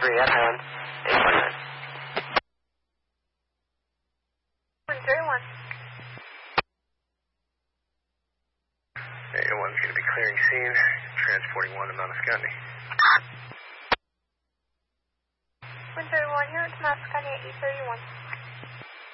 3 at Highland, 829. 131. 801's going to be clearing scene, transporting 1 to Mount Ascutney. 131, here at Mount Ascutney at 831.